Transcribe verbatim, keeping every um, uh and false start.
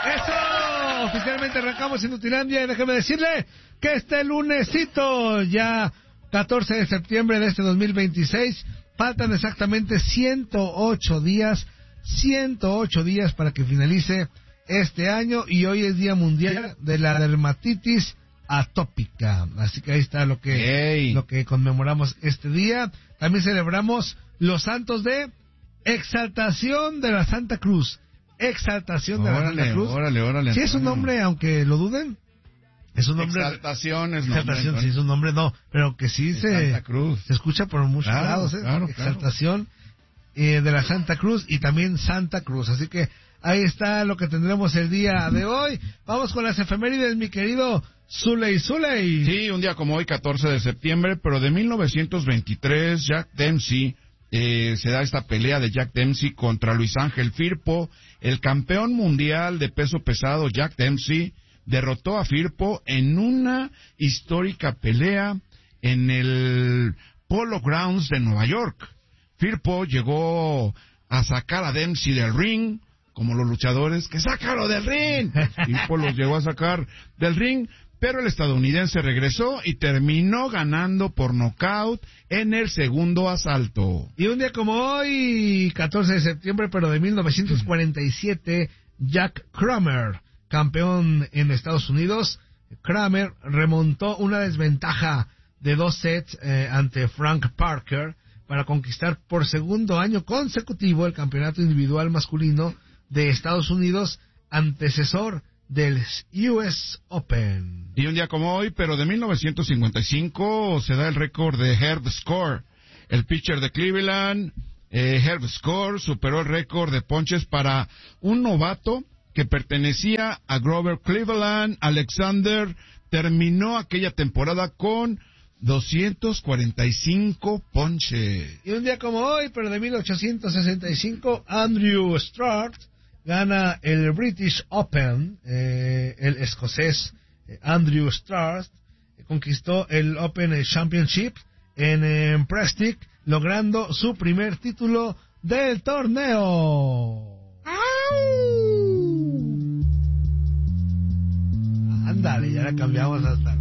Eso, oficialmente arrancamos en Utilandia y déjeme decirle que este lunesito, ya catorce de septiembre de este dos mil veintiséis, faltan exactamente ciento ocho días, ciento ocho días para que finalice este año y hoy es Día Mundial de la Dermatitis Atópica. Así que ahí está lo que, hey. lo que conmemoramos este día. También celebramos los santos de Exaltación de la Santa Cruz. Exaltación de órale, la Santa Cruz. Órale, órale. Sí, es un nombre, aunque lo duden. Es un nombre. Exaltación es nombre. Exaltación, nombre, sí, es un nombre, no. Pero que sí se, Santa Cruz. se escucha por muchos claro, lados, ¿eh? Claro, Exaltación claro. Eh, de la Santa Cruz y también Santa Cruz. Así que ahí está lo que tendremos el día de hoy. Vamos con las efemérides, mi querido Zuley Zuley. Sí, un día como hoy, catorce de septiembre, pero de mil novecientos veintitrés, Jack Dempsey, eh, se da esta pelea de Jack Dempsey contra Luis Ángel Firpo. El campeón mundial de peso pesado, Jack Dempsey, derrotó a Firpo en una histórica pelea en el Polo Grounds de Nueva York. Firpo llegó a sacar a Dempsey del ring, como los luchadores, que sácalo del ring. Firpo los llegó a sacar del ring, pero el estadounidense regresó y terminó ganando por nocaut en el segundo asalto. Y un día como hoy, catorce de septiembre, pero de mil novecientos cuarenta y siete, Jack Kramer, campeón en Estados Unidos. Kramer remontó una desventaja de dos sets eh, ante Frank Parker para conquistar por segundo año consecutivo el campeonato individual masculino de Estados Unidos, antecesor del U S Open. Y un día como hoy, pero de mil novecientos cincuenta y cinco, se da el récord de Herb Score. El pitcher de Cleveland, eh, Herb Score, superó el récord de ponches para un novato que pertenecía a Grover Cleveland. Alexander terminó aquella temporada con doscientos cuarenta y cinco ponches. Y un día como hoy, pero de mil ochocientos sesenta y cinco, Andrew Strart gana el British Open. Eh, el escocés eh, Andrew Strart eh, conquistó el Open Championship en, en Prestige, logrando su primer título del torneo. ¡Au! Ándale, ya la cambiamos hasta